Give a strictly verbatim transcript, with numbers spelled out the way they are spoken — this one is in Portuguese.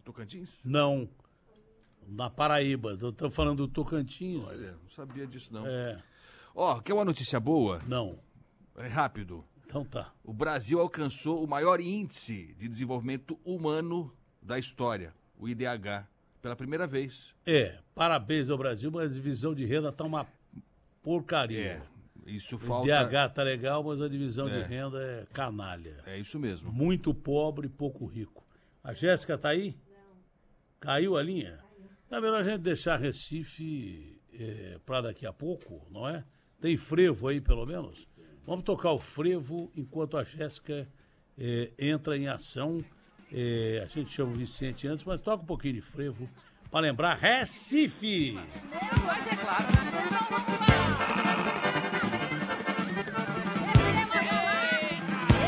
Tocantins? Não. Na Paraíba. Estou falando do Tocantins. Olha, não sabia disso, não. É. Ó, quer uma notícia boa? Não. É rápido. Então tá. O Brasil alcançou o maior índice de desenvolvimento humano da história, o I D H, pela primeira vez. É, parabéns ao Brasil, mas a divisão de renda tá uma porcaria. É, isso O falta... I D H tá legal, mas a divisão É. de renda é canalha. É isso mesmo. Muito pobre e pouco rico. A Jéssica tá aí? Não. Caiu a linha? É melhor a gente deixar Recife é, para daqui a pouco, não é? Tem frevo aí, pelo menos? Vamos tocar o frevo enquanto a Jéssica é, entra em ação. É, a gente chama o Vicente antes, mas toca um pouquinho de frevo para lembrar Recife! Mas é claro, né?